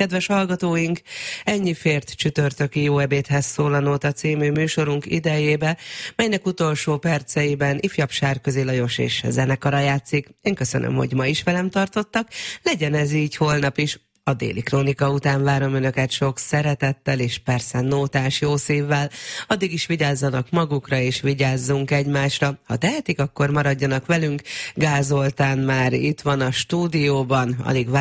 kedves hallgatóink! Ennyi fért csütörtöki Jó ebédhez szól a Nóta című műsorunk idejébe, melynek utolsó perceiben ifjabb Sárközi Lajos és zenekara játszik. Én köszönöm, hogy ma is velem tartottak, legyen ez így holnap is. A déli krónika után várom önöket sok szeretettel és persze nótás jó szívvel. Addig is vigyázzanak magukra és vigyázzunk egymásra. Ha tehetik, akkor maradjanak velünk. Gáz Zoltán már itt van a stúdióban, alig